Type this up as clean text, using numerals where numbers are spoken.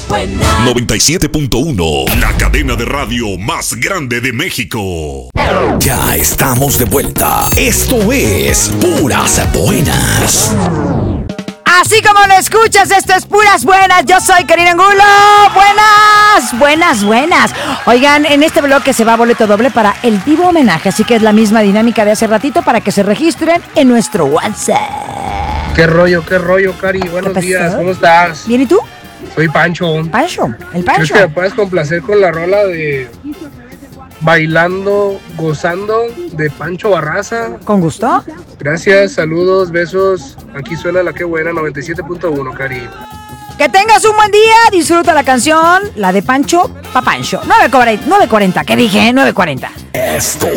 97.1, la cadena de radio más grande de México. Ya estamos de vuelta. Esto es Puras Buenas. Así como lo escuchas, esto es Puras Buenas. Yo soy Karina Angulo. Buenas. Oigan, en este bloque se va boleto doble para el Divo Homenaje, así que es la misma dinámica de hace ratito para que se registren en nuestro WhatsApp. ¿Qué rollo, Cari? Buenos días, ¿cómo estás? ¿Bien y tú? Soy Pancho. El Pancho. ¿Crees que me puedes complacer con la rola de Bailando, Gozando de Pancho Barraza? ¿Con gusto? Gracias, saludos, besos. Aquí suena la que buena, 97.1, Cari. Que tengas un buen día, disfruta la canción, la de Pancho pa' Pancho. 9:40, ¿qué dije? 9:40. Esto